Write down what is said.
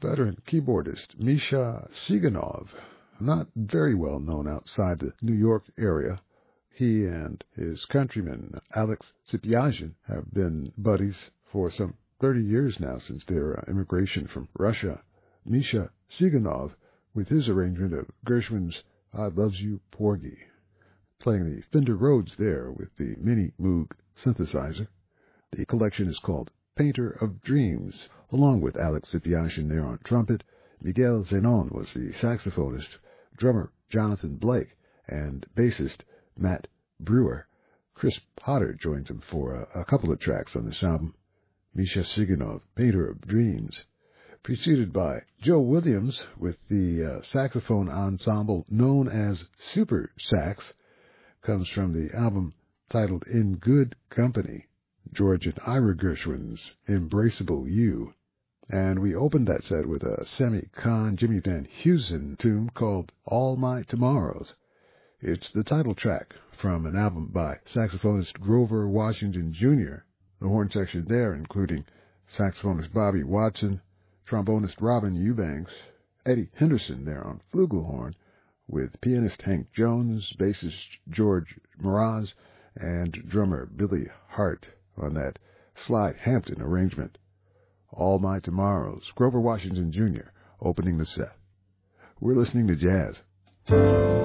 veteran keyboardist Misha Siganov, not very well known outside the New York area. He and his countryman Alex Tsipiazin have been buddies for some 30 years now since their immigration from Russia. Misha Siganov, with his arrangement of Gershwin's I Loves You, Porgy, playing the Fender Rhodes there with the Mini Moog synthesizer. The collection is called Painter of Dreams, along with Alex Tsipiazin there on trumpet. Miguel Zenon was the saxophonist, drummer Jonathan Blake, and bassist Matt Brewer. Chris Potter joins him for a couple of tracks on this album. Misha Siganov, Painter of Dreams, preceded by Joe Williams with the saxophone ensemble known as Super Sax, comes from the album titled In Good Company, George and Ira Gershwin's Embraceable You. And we opened that set with a Sammy Cahn, Jimmy Van Heusen tune called All My Tomorrows. It's the title track from an album by saxophonist Grover Washington Jr., the horn section there including saxophonist Bobby Watson, trombonist Robin Eubanks, Eddie Henderson there on flugelhorn, with pianist Hank Jones, bassist George Mraz, and drummer Billy Hart on that Slide Hampton arrangement. All My Tomorrows, Grover Washington Jr. opening the set. We're listening to jazz.